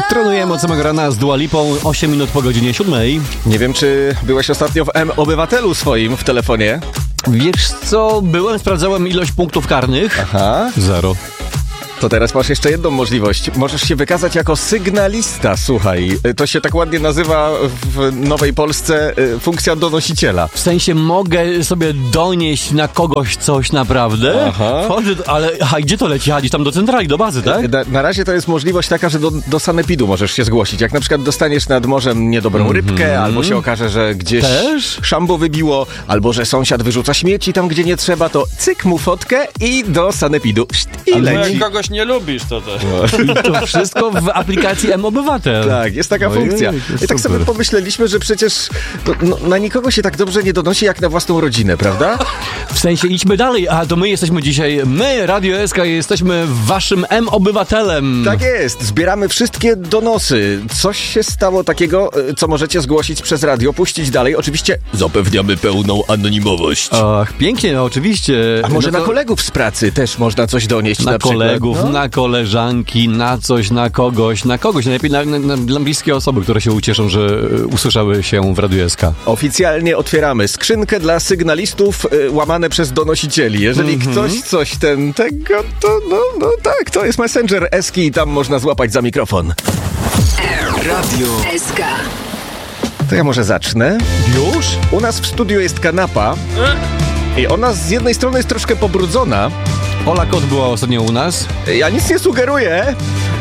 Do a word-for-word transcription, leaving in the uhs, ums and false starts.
Trenujemy od samego rana z Dua Lipą, osiem minut po godzinie siódmej. Nie wiem, czy byłeś ostatnio w M-Obywatelu swoim w telefonie? Wiesz co, byłem, sprawdzałem ilość punktów karnych. Aha. Zero. To teraz masz jeszcze jedną możliwość. Możesz się wykazać jako sygnalista, słuchaj. To się tak ładnie nazywa w Nowej Polsce funkcja donosiciela. W sensie mogę sobie donieść na kogoś coś naprawdę? Aha. Wchodzę, ale a gdzie to leci? A, gdzieś tam do centrali, do bazy, tak? Na, na razie to jest możliwość taka, że do, do sanepidu możesz się zgłosić. Jak na przykład dostaniesz nad morzem niedobrą Mhm. rybkę, albo się okaże, że gdzieś Też? szambo wybiło, albo że sąsiad wyrzuca śmieci tam, gdzie nie trzeba, to cyk mu fotkę i do sanepidu. Szt, I Albo leci. jak kogoś nie lubisz, to też. I to wszystko w aplikacji M-Obywatel. Tak, jest taka Ojej, funkcja. to I tak super. sobie pomyśleliśmy, że przecież to, no, na nikogo się tak dobrze nie donosi, jak na własną rodzinę, prawda? W sensie idźmy dalej, a to my jesteśmy dzisiaj, my, Radio S K, jesteśmy waszym M-Obywatelem. Tak jest, zbieramy wszystkie donosy. Coś się stało takiego, co możecie zgłosić przez radio, puścić dalej. Oczywiście zapewniamy pełną anonimowość. Ach, pięknie, no, oczywiście. A może no na kolegów z pracy też można coś donieść? Na, na kolegów, przykład, no? na koleżanki, na coś, na kogoś, na kogoś. Najlepiej na, na, na, dla bliskie osoby, które się ucieszą, że y, usłyszały się w Radiu S K. Oficjalnie otwieramy skrzynkę dla sygnalistów y, łamane przez donosicieli. Jeżeli Mhm. ktoś coś ten, tego, to no, no tak, to jest Messenger Eski i tam można złapać za mikrofon. Radio S K. To ja może zacznę. Już? U nas w studiu jest kanapa i ona z jednej strony jest troszkę pobrudzona. Ola Kot była ostatnio u nas. Ja nic nie sugeruję,